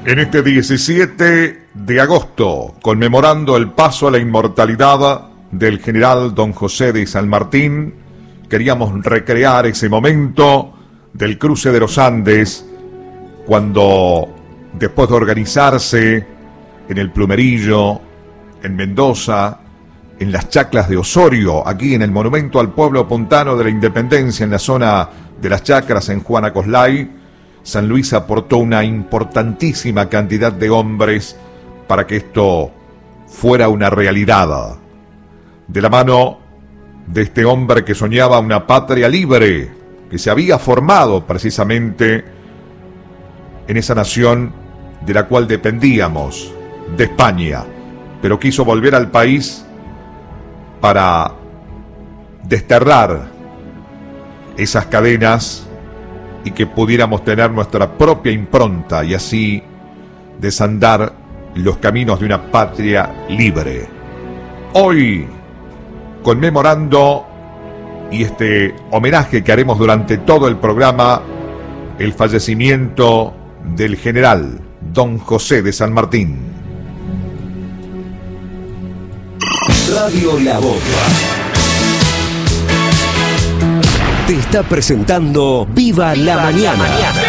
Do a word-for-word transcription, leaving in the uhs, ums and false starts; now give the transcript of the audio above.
En este diecisiete de agosto, conmemorando el paso a la inmortalidad del general don José de San Martín, queríamos recrear ese momento del cruce de los Andes, cuando después de organizarse en el Plumerillo, en Mendoza, en las chacras de Osorio, aquí en el Monumento al Pueblo Puntano de la Independencia, en la zona de las chacras en Juan Acoslay, San Luis aportó una importantísima cantidad de hombres para que esto fuera una realidad. De la mano de este hombre que soñaba una patria libre, que se había formado precisamente en esa nación de la cual dependíamos, de España, pero quiso volver al país para desterrar esas cadenas y que pudiéramos tener nuestra propia impronta y así desandar los caminos de una patria libre. Hoy, conmemorando y este homenaje que haremos durante todo el programa, el fallecimiento del general don José de San Martín. Radio La Boca te está presentando Viva la Mañana.